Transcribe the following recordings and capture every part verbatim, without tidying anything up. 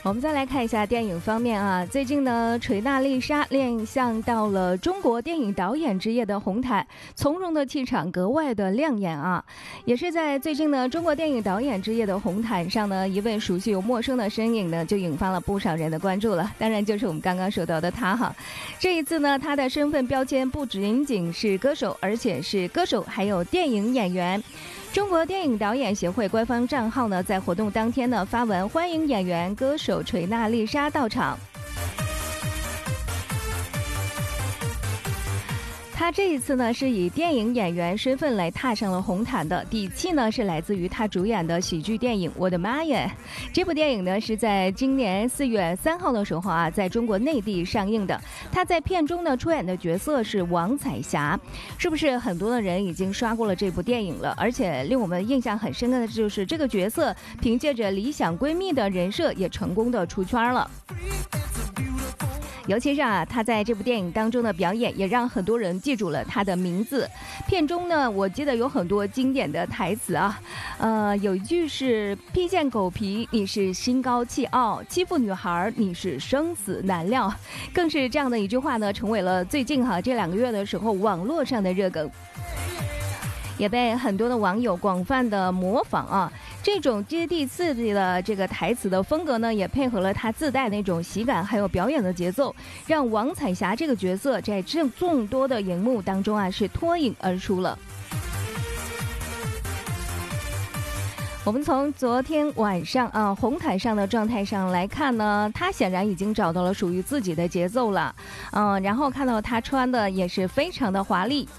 我们再来看一下电影方面啊，最近呢，锤娜丽莎亮相到了中国电影导演之夜的红毯，从容的气场格外的亮眼啊。也是在最近呢，中国电影导演之夜的红毯上呢，一位熟悉又陌生的身影呢，就引发了不少人的关注了。当然就是我们刚刚说到的他哈。这一次呢，他的身份标签不仅仅是歌手，而且是歌手还有电影演员。中国电影导演协会官方账号呢，在活动当天呢发文欢迎演员歌手锤娜丽莎到场。他这一次呢是以电影演员身份来踏上了红毯的，底气呢是来自于他主演的喜剧电影《我的妈耶》。这部电影呢是在今年四月三号的时候啊，在中国内地上映的。他在片中呢出演的角色是王彩霞，是不是很多的人已经刷过了这部电影了？而且令我们印象很深刻的就是这个角色凭借着理想闺蜜的人设也成功的出圈了。尤其是啊，他在这部电影当中的表演也让很多人记住了他的名字。片中呢，我记得有很多经典的台词啊，呃，有一句是披件狗皮，你是心高气傲；欺负女孩，你是生死难料。更是这样的一句话呢，成为了最近哈这两个月的时候网络上的热梗，也被很多的网友广泛的模仿啊。这种接地气的这个台词的风格呢，也配合了他自带那种喜感，还有表演的节奏，让王彩霞这个角色在这众多的荧幕当中啊是脱颖而出了。我们从昨天晚上啊红毯上的状态上来看呢，他显然已经找到了属于自己的节奏了，嗯，然后看到他穿的也是非常的华丽。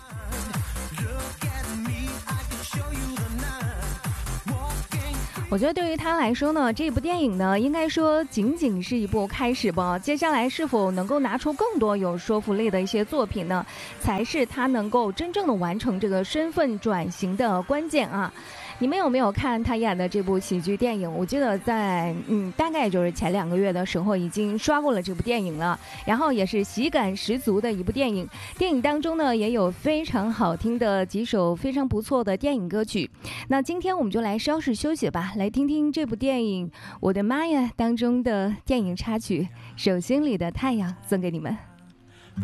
我觉得对于他来说呢，这部电影呢，应该说仅仅是一部开始吧。接下来是否能够拿出更多有说服力的一些作品呢，才是他能够真正的完成这个身份转型的关键啊。你们有没有看他演的这部喜剧电影？我记得在嗯，大概就是前两个月的时候已经刷过了这部电影了，然后也是喜感十足的一部电影。电影当中呢，也有非常好听的几首非常不错的电影歌曲。那今天我们就来稍事休息吧，来听听这部电影《我的妈呀》当中的电影插曲《手心里的太阳》，送给你们。